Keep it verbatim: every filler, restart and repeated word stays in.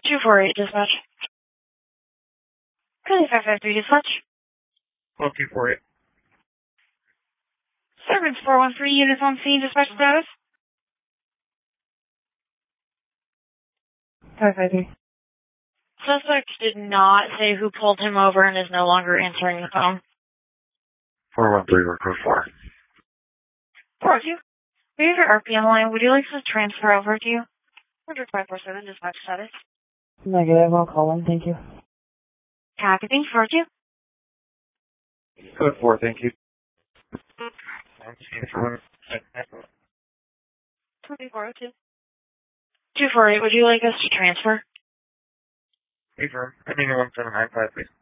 two four eight, dispatch. Curly five five three, dispatch. twelve two four eight. Servants four one three, units on scene, dispatch status. five five three. Suspect did not say who pulled him over and is no longer answering the phone. four one three, record four. four two. We have your R P M line. Would you like us to transfer over to you? one hundred five four seven, dispatch status. Negative, I'll call in, thank you. Copy, thanks, four two. Code four, thank you. twenty-four oh two. two four eight, would you like us to transfer? Hey, firm. I mean, one seven nine five, please.